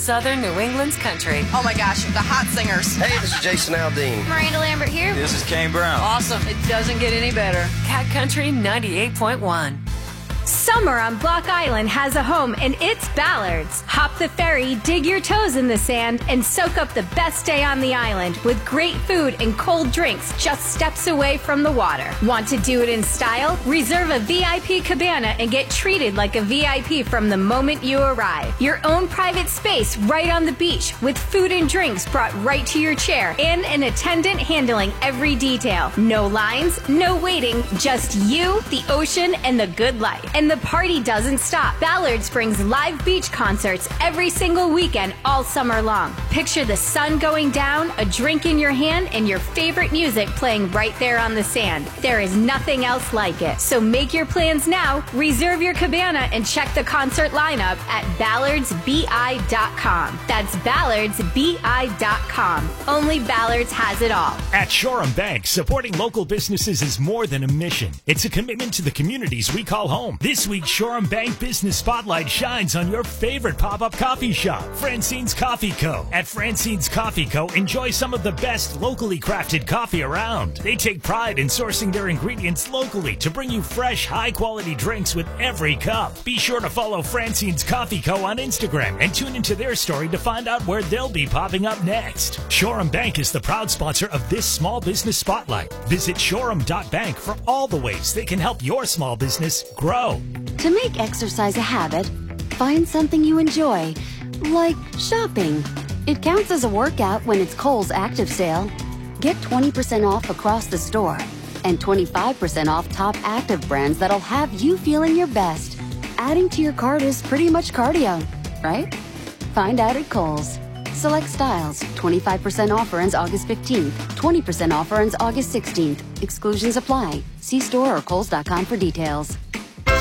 Southern New England's country. Oh my gosh, the hot singers. Hey, this is Jason Aldean. Miranda Lambert here. This is Kane Brown. Awesome. It doesn't get any better. Cat Country 98.1. Summer on Block Island has a home, and it's Ballard's. Hop the ferry, dig your toes in the sand, and soak up the best day on the island with great food and cold drinks just steps away from the water. Want to do it in style? Reserve a VIP cabana and get treated like a VIP from the moment you arrive. Your own private space right on the beach with food and drinks brought right to your chair and an attendant handling every detail. No lines, no waiting, just you, the ocean, and the good life. And the party doesn't stop. Ballard's brings live beach concerts every single weekend all summer long. Picture the sun going down, a drink in your hand, and your favorite music playing right there on the sand. There is nothing else like it. So make your plans now, reserve your cabana, and check the concert lineup at ballardsbi.com. That's ballardsbi.com. Only Ballard's has it all. At Shoreham Bank, supporting local businesses is more than a mission. It's a commitment to the communities we call home. This week, Shoreham Bank Business Spotlight shines on your favorite pop-up coffee shop, Francine's Coffee Co. At Francine's Coffee Co., enjoy some of the best locally crafted coffee around. They take pride in sourcing their ingredients locally to bring you fresh, high-quality drinks with every cup. Be sure to follow Francine's Coffee Co. on Instagram and tune into their story to find out where they'll be popping up next. Shoreham Bank is the proud sponsor of this Small Business Spotlight. Visit shoreham.bank for all the ways they can help your small business grow. To make exercise a habit, find something you enjoy, like shopping. It counts as a workout when it's Kohl's Active Sale. Get 20% off across the store and 25% off top active brands that'll have you feeling your best. Adding to your cart is pretty much cardio, right? Find out at Kohl's. Select styles. 25% offer ends August 15th. 20% offer ends August 16th. Exclusions apply. See store or kohls.com for details.